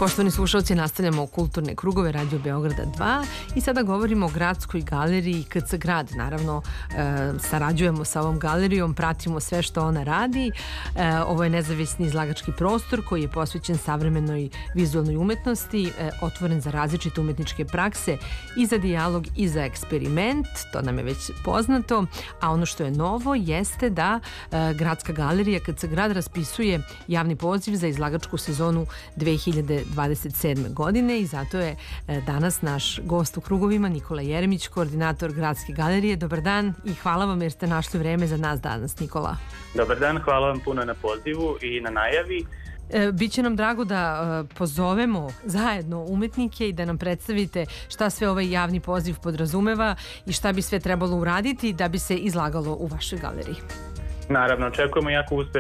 Poštovani slušalci, nastavljamo Kulturne krugove Radio Beograda 2 i sada govorimo o gradskoj galeriji KC Grad. Naravno, sarađujemo sa ovom galerijom, pratimo sve što ona radi. Ovo je nezavisni izlagački prostor koji je posvećen savremenoj vizualnoj umetnosti, otvoren za različite umetničke prakse i za dijalog i za eksperiment, to nam je već poznato, a ono što je novo jeste da Gradska galerija KC Grad raspisuje javni poziv za izlagačku sezonu 2027. godine i zato je danas naš gost u krugovima Nikola Jeremić, koordinator Gradske galerije. Dobar dan i hvala vam jer ste našli vreme za nas danas, Nikola. Dobar dan, hvala vam puno na pozivu i na najavi. Biće nam drago da pozovemo zajedno umetnike i da nam predstavite šta sve ovaj javni poziv podrazumeva i šta bi sve trebalo uraditi da bi se izlagalo u vašoj galeriji. Naravno, očekujemo jako uspešan